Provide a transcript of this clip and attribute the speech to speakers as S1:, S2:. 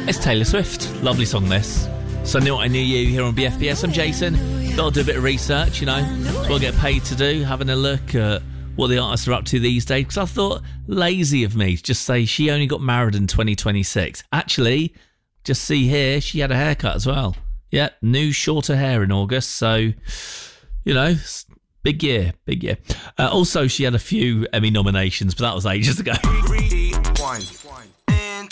S1: It's Taylor Swift. Lovely song, this. Sunday Night I Knew You here on BFBS. I'm Jason. Got to do a bit of research, you know. That's what I get paid to do, having a look at what the artists are up to these days. Because I thought, lazy of me to just say she only got married in 2026. Actually, just see here, she had a haircut as well. Yeah, new shorter hair in August. So, you know, big year, big year. Also, she had a few Emmy nominations, but that was ages ago.
S2: 3, 2, 1.